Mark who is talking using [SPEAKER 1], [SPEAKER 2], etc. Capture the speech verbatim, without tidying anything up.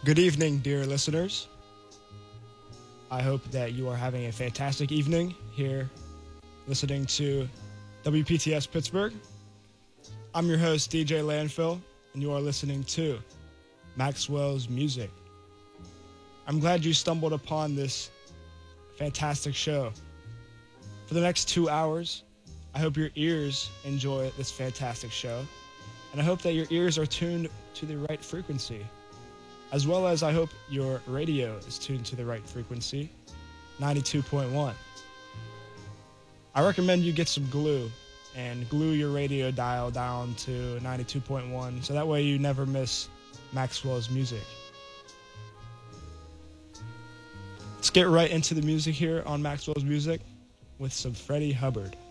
[SPEAKER 1] Good evening, dear listeners. I hope that you are having a fantastic evening here listening to W P T S Pittsburgh. I'm your host, D J Landfill, and you are listening to Maxwell's Music. I'm glad you stumbled upon this fantastic show. For the next two hours, I hope your ears enjoy this fantastic show, and I hope that your ears are tuned to the right frequency, as well as I hope your radio is tuned to the right frequency, ninety-two point one. I recommend you get some glue and glue your radio dial down to ninety-two point one so that way you never miss Maxwell's Music. Let's get right into the music here on Maxwell's Music with some Freddie Hubbard.